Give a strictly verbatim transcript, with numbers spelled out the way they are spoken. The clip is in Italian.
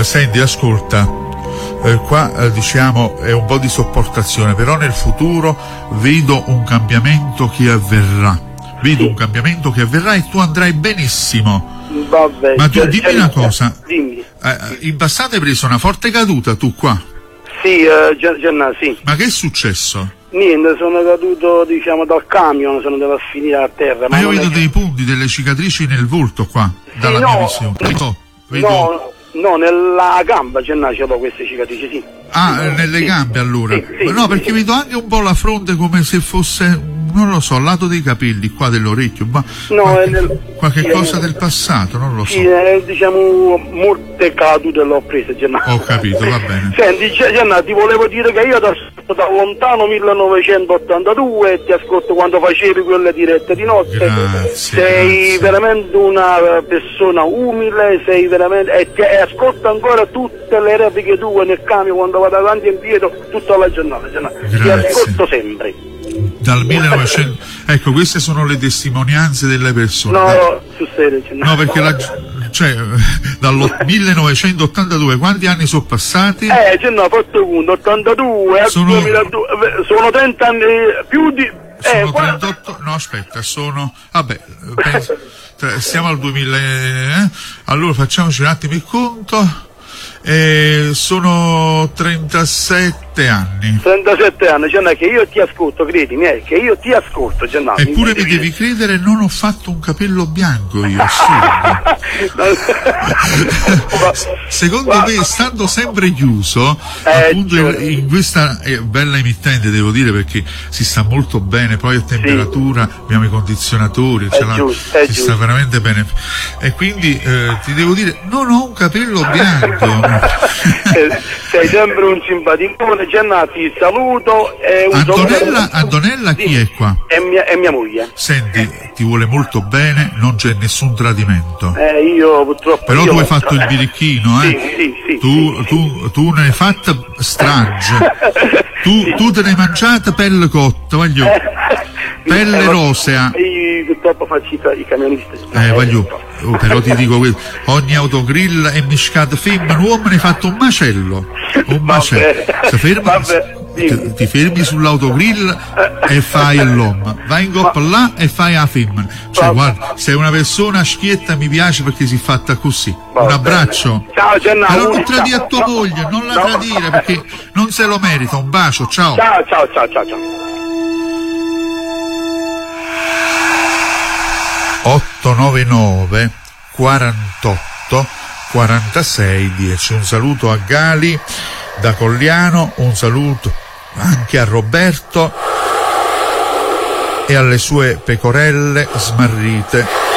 senti, ascolta, eh, qua eh, diciamo è un po' di sopportazione, però nel futuro vedo un cambiamento che avverrà, vedo sì. un cambiamento che avverrà e tu andrai benissimo. Vabbè, ma tu c'è, dimmi c'è, una cosa, dimmi. Eh, in passato hai preso una forte caduta tu qua? Sì, eh, Gianna, sì. Ma che è successo? Niente, sono caduto, diciamo, dal camion, sono andato a finire a terra. Ma ma io vedo è... dei punti, delle cicatrici nel volto qua, sì, dalla no, mia visione. Vedo, vedo... No, no, nella gamba Gianna ce l'ho queste cicatrici, sì. Ah, sì, nelle sì. gambe allora? Sì, sì, no, sì, perché sì. vedo anche un po' la fronte come se fosse, non lo so, al lato dei capelli, qua dell'orecchio, ma no, qualche, nel... qualche sì, cosa nel... del passato, non lo so. Sì, eh, diciamo, molte cadute l'ho prese, Gianna. Ho capito, va bene. Senti, Gianna, ti volevo dire che io ti ascolto da lontano millenovecentottantadue e ti ascolto quando facevi quelle dirette di notte. Grazie, sei grazie. veramente una persona umile, sei veramente e, ti, e ascolto ancora tutte le repliche tue nel camion quando vado avanti e indietro tutta la giornata, Gianna. Ti ascolto sempre. Dal millenovecento, ecco, queste sono le testimonianze delle persone. No, da... su serio, Gianna. No, perché la, cioè, dallo millenovecentottantadue quanti anni sono passati? Eh, Gianna, fatto conto, ottantadue al sono... duemiladue, sono trenta anni più di... Sono eh, trentotto, no aspetta, sono, vabbè, penso, siamo al duemila, eh? Allora facciamoci un attimo il conto. Eh, sono trentasette anni. trentasette anni, Gianna, che io ti ascolto, credimi, eh, che io ti ascolto, Gianna. Eppure mi, mi devi credere, non ho fatto un capello bianco io, secondo ma, me, stando sempre chiuso, eh, appunto in, in questa eh, bella emittente, devo dire, perché si sta molto bene, poi a temperatura, sì. Abbiamo i condizionatori, è la, giusto, è si giusto. sta veramente bene. E quindi eh, ti devo dire, non ho un capello bianco. Sei sempre un simpaticone, Gianna, ti saluto. E un Antonella, saluto... Antonella chi sì. è qua? È mia, è mia moglie. Senti, ti vuole molto bene, non c'è nessun tradimento. Eh, io purtroppo. Però io tu hai posso... fatto il birichino, eh? Sì, sì, sì. Tu, sì, tu, sì. tu ne hai fatta strage. Tu, sì. tu te ne hai mangiata pelle cotta, voglio. Pelle eh, rosea. Io purtroppo faccio i, i camionisti. Eh, voglio. Oh, però ti dico questo, ogni autogrill è miscata femmina, uomo ne hai fatto un macello. Un macello. Se fermi, ti, ti fermi sull'autogrill e fai l'uomo, vai in coppa là e fai la femmina. Cioè, guarda, sei una persona schietta, mi piace perché si è fatta così. Un abbraccio. Ciao Gianna. Però non tradire a tua moglie, non la no. tradire perché non se lo merita. Un bacio, ciao. Ciao, ciao, ciao, ciao, ciao. otto nove nove quarantotto quarantasei dieci. Un saluto a Gali da Cogliano, un saluto anche a Roberto e alle sue pecorelle smarrite